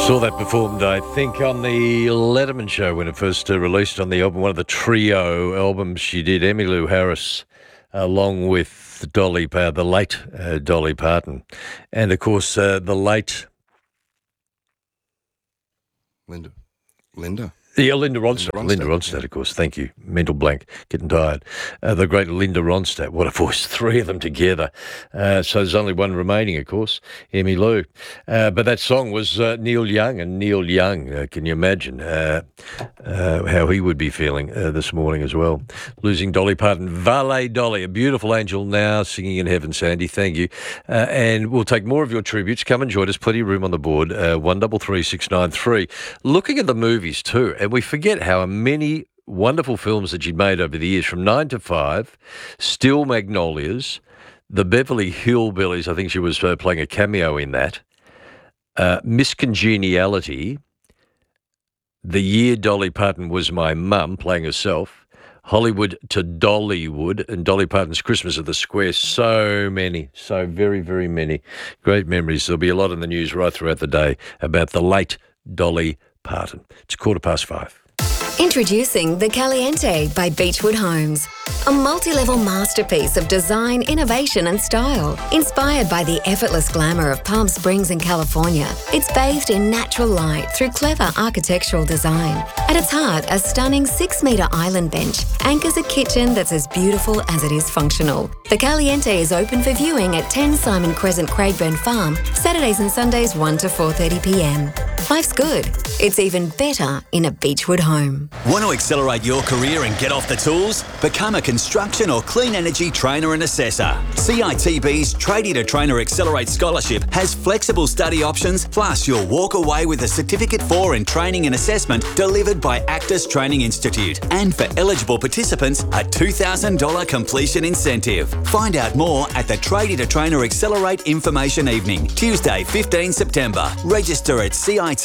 Saw that performed, I think, on the Letterman show when it first released on the album, one of the trio albums she did, Emmylou Harris, along with the late Dolly Parton. And, of course, the late... Linda. Yeah, Linda Ronstadt. Linda Ronstadt, of course. Thank you. Mental blank. Getting tired. The great Linda Ronstadt. What a voice. Three of them together. So there's only one remaining, of course, Emmylou. But that song was Neil Young. And Neil Young, can you imagine how he would be feeling this morning as well? Losing Dolly Parton. Valet Dolly, a beautiful angel now singing in heaven, Sandy. Thank you. And we'll take more of your tributes. Come and join us. Plenty of room on the board. 133693. Looking at the movies too. And we forget how many wonderful films that she'd made over the years, from 9 to 5, Steel Magnolias, The Beverly Hillbillies, I think she was playing a cameo in that, Miss Congeniality, The Year Dolly Parton Was My Mum, playing herself, Hollywood to Dollywood, and Dolly Parton's Christmas at the Square. So many, so very, very many great memories. There'll be a lot in the news right throughout the day about the late Dolly Parton. It's 5:15. Introducing The Caliente by Beechwood Homes. A multi-level masterpiece of design, innovation and style. Inspired by the effortless glamour of Palm Springs in California, it's bathed in natural light through clever architectural design. At its heart, a stunning 6-metre island bench anchors a kitchen that's as beautiful as it is functional. The Caliente is open for viewing at 10 Simon Crescent, Craigburn Farm, Saturdays and Sundays 1 to 4:30pm. Life's good. It's even better in a Beechwood home. Want to accelerate your career and get off the tools? Become a construction or clean energy trainer and assessor. CITB's Tradie to Trainer Accelerate Scholarship has flexible study options, plus you'll walk away with a Certificate 4 in Training and Assessment delivered by Actus Training Institute. And for eligible participants, a $2,000 completion incentive. Find out more at the Tradie to Trainer Accelerate Information Evening, Tuesday 15 September. Register at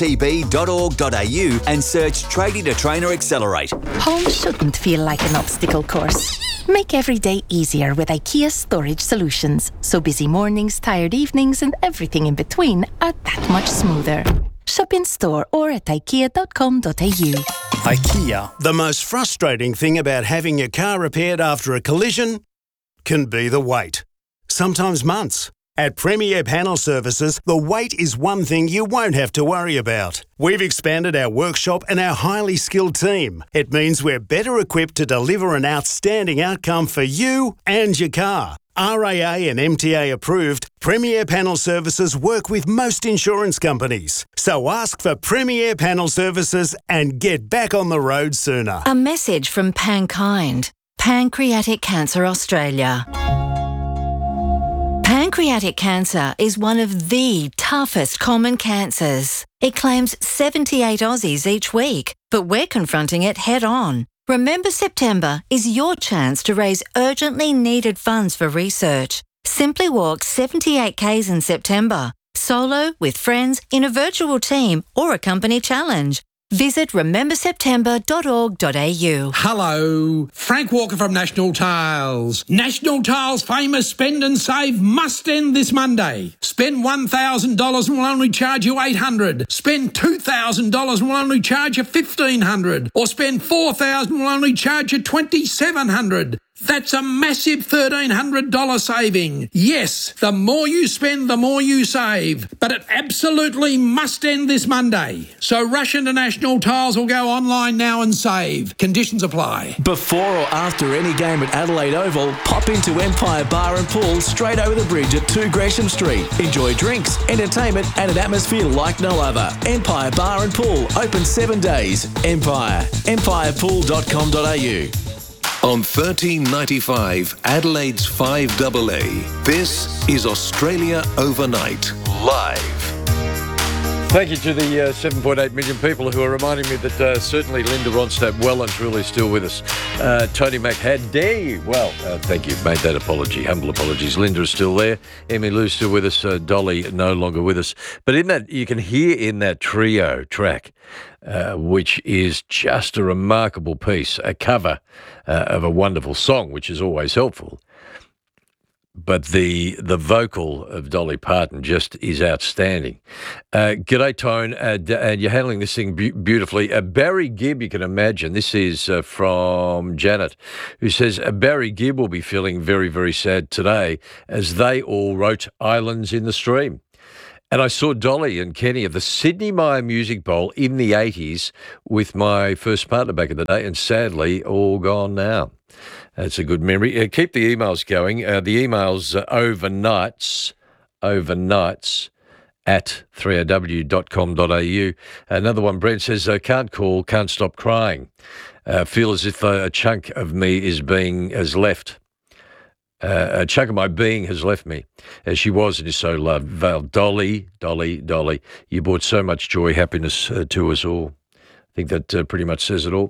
citb.org.au and search Tradie to Trainer Accelerate. Home shouldn't feel like an obstacle course. Make every day easier with IKEA storage solutions, so busy mornings, tired evenings and everything in between are that much smoother. Shop in store or at ikea.com.au. IKEA. The most frustrating thing about having your car repaired after a collision can be the wait. Sometimes months. At Premier Panel Services, the wait is one thing you won't have to worry about. We've expanded our workshop and our highly skilled team. It means we're better equipped to deliver an outstanding outcome for you and your car. RAA and MTA approved, Premier Panel Services work with most insurance companies. So ask for Premier Panel Services and get back on the road sooner. A message from Pankind, Pancreatic Cancer Australia. Pancreatic cancer is one of the toughest common cancers. It claims 78 Aussies each week, but we're confronting it head on. Remember September is your chance to raise urgently needed funds for research. Simply walk 78 Ks in September, solo, with friends, in a virtual team or a company challenge. Visit rememberseptember.org.au. Hello, Frank Walker from National Tiles. National Tiles' famous Spend and Save must end this Monday. Spend $1,000 and we'll only charge you $800. Spend $2,000 and we'll only charge you $1,500. Or spend $4,000 and we'll only charge you $2,700. That's a massive $1,300 saving. Yes, the more you spend, the more you save. But it absolutely must end this Monday. So rush into National Tiles or go online now and save. Conditions apply. Before or after any game at Adelaide Oval, pop into Empire Bar and Pool straight over the bridge at 2 Gresham Street. Enjoy drinks, entertainment and an atmosphere like no other. Empire Bar and Pool, open 7 days. Empire. empirepool.com.au. On 1395 Adelaide's 5AA, this is Australia Overnight, live. Thank you to the 7.8 million people who are reminding me that certainly Linda Ronstadt well and truly still with us. Tony McHaddy, well, thank you, made that apology, humble apologies. Linda is still there, Emmylou's still with us, Dolly no longer with us. But in that, you can hear in that trio track, which is just a remarkable piece, a cover of a wonderful song, which is always helpful. but the vocal of Dolly Parton just is outstanding. G'day, Tone, and you're handling this thing beautifully. Barry Gibb, you can imagine, this is from Janet, who says, Barry Gibb will be feeling very, very sad today as they all wrote Islands in the Stream. And I saw Dolly and Kenny of the Sydney Myer Music Bowl in the 80s with my first partner back in the day, and sadly all gone now. That's a good memory. Keep the emails going. The email's overnights at 3rw.com.au. Another one, Brent says, can't call, can't stop crying. Feel as if a chunk of me has left. A chunk of my being has left me, as she was and is so loved. Val, Dolly, you brought so much joy, happiness to us all. I think that pretty much says it all.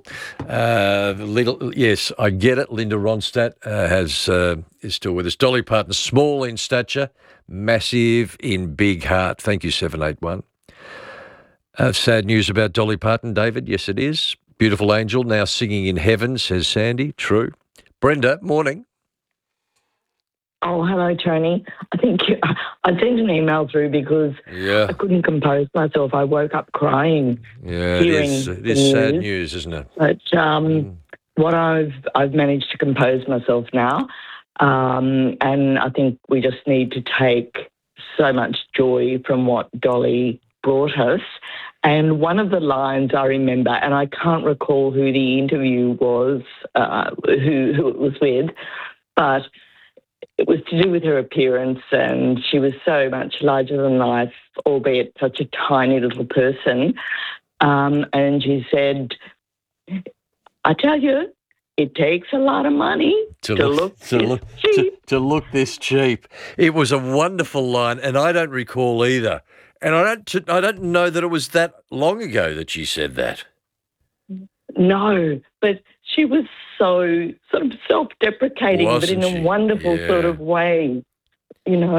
Yes, I get it. Linda Ronstadt is still with us. Dolly Parton, small in stature, massive in big heart. Thank you, 781. Sad news about Dolly Parton, David. Yes, it is. Beautiful angel, now singing in heaven, says Sandy. True. Brenda, morning. Oh, hello, Tony. I think I sent an email through because I couldn't compose myself. I woke up crying. Yeah, it is sad news, isn't it? But what I've managed to compose myself now, and I think we just need to take so much joy from what Dolly brought us. And one of the lines I remember, and I can't recall who the interview was, who it was with, but it was to do with her appearance, and she was so much larger than life, albeit such a tiny little person. And she said, I tell you, it takes a lot of money to look this cheap. It was a wonderful line, and I don't recall either. And I don't know that it was that long ago that she said that. No, but she was so sort of self-deprecating, but in a wonderful sort of way. You know,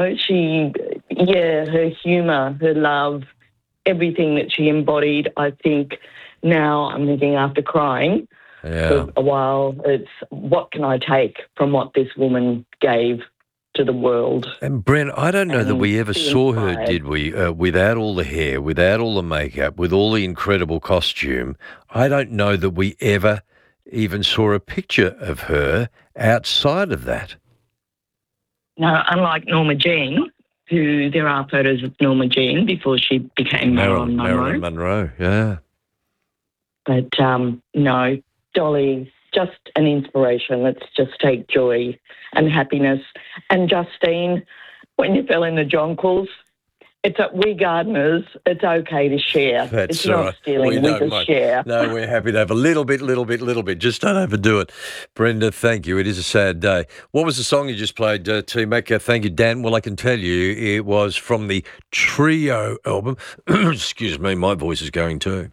her humour, her love, everything that she embodied. I think now I'm thinking after crying for a while, it's what can I take from what this woman gave to the world. And Bren, I don't know that we ever saw her, did we? Without all the hair, without all the makeup, with all the incredible costume. I don't know that we ever even saw a picture of her outside of that. No, unlike Norma Jean, who there are photos of Norma Jean before she became Marilyn Monroe. Marilyn Monroe, yeah. But no, Dolly, just an inspiration. Let's just take joy and happiness. And Justine, when you fell in the jonquils, it's we gardeners, it's okay to share. That's it's not stealing, we just share. No, we're happy to have a little bit. Just don't overdo it. Brenda, thank you. It is a sad day. What was the song you just played, T-Mac? Thank you, Dan. Well, I can tell you it was from the Trio album. Excuse me, my voice is going too.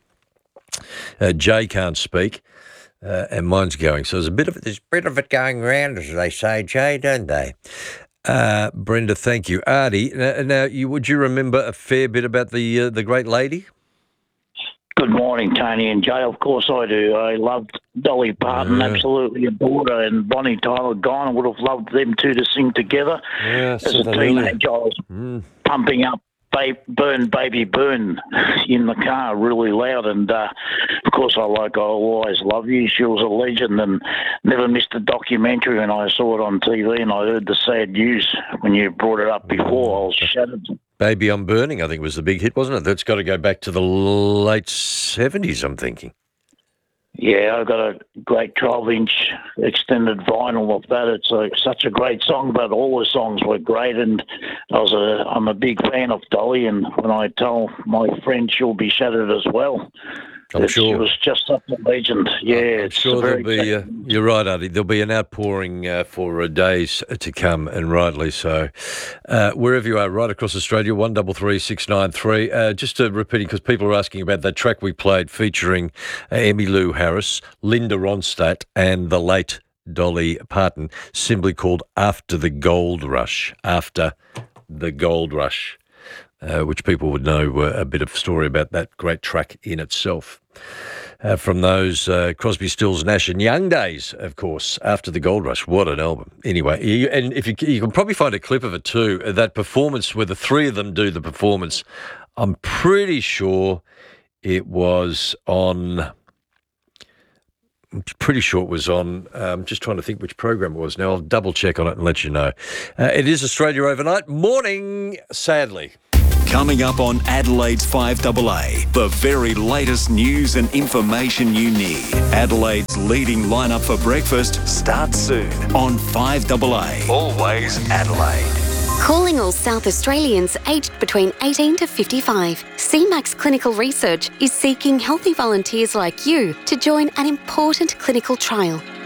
Jay can't speak. And mine's going. So there's a bit of it going around, as they say, Jay, don't they? Brenda, thank you. Artie, now would you remember a fair bit about the great lady? Good morning, Tony and Jay. Of course I do. I loved Dolly Parton, absolutely adored her, and Bonnie Tyler Gone. I would have loved them two to sing together. As a teenager, I was pumping up Burn Baby Burn in the car really loud, and of course I'll always love you. She was a legend and never missed a documentary, and I saw it on TV and I heard the sad news when you brought it up before. I was shattered. Baby I'm Burning, I think, was the big hit, wasn't it? That's got to go back to the late 70s, I'm thinking. Yeah, I've got a great 12-inch extended vinyl of that. It's such a great song, but all the songs were great, and I'm a big fan of Dolly, and when I tell my friend, she'll be shattered as well. I'm sure. She was just such a legend. Yeah, I'm sure there'll be. You're right, Artie. There'll be an outpouring for days to come, and rightly so. Wherever you are, right across Australia, 133 693. Just repeating, because people are asking about that track we played featuring Emmylou Harris, Linda Ronstadt, and the late Dolly Parton, simply called After the Gold Rush. After the Gold Rush. Which people would know a bit of story about that great track in itself. from those Crosby, Stills, Nash and Young days, of course, after the Gold Rush. What an album. Anyway, and if you can probably find a clip of it too, that performance where the three of them do the performance. I'm pretty sure it was on... I'm pretty sure it was on, just trying to think which program it was now. I'll double check on it and let you know. It is Australia Overnight. Morning, sadly. Coming up on Adelaide's 5AA, the very latest news and information you need. Adelaide's leading lineup for breakfast starts soon on 5AA. Always Adelaide. Calling all South Australians aged between 18 to 55. CMAX Clinical Research is seeking healthy volunteers like you to join an important clinical trial.